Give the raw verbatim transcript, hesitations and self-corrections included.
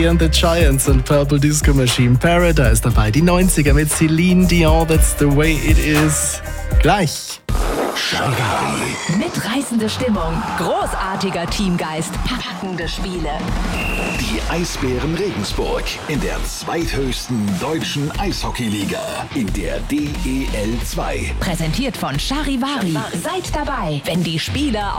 and the Giants und Purple Disco Machine. Paradise dabei. Die neunziger mit Celine Dion, That's the Way It Is. Gleich. Charivari. Mitreißende Stimmung, großartiger Teamgeist, packende Spiele. Die Eisbären Regensburg in der zweithöchsten deutschen Eishockeyliga, in der D E L zwei. Präsentiert von Charivari. Seid dabei, wenn die Spieler